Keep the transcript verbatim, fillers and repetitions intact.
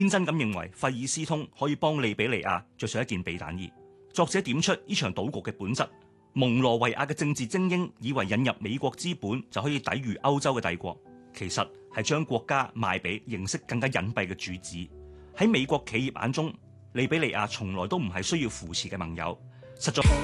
天真咁認為費爾斯通可以幫利比里亞着上一件避彈衣。作者點出呢場賭局嘅本質：蒙羅維亞嘅政治精英以為引入美國資本就可以抵禦歐洲嘅帝國，其實係將國家賣俾形式更加隱蔽嘅主子。喺美國企業眼中，利比里亞從來都唔係需要扶持嘅盟友，實在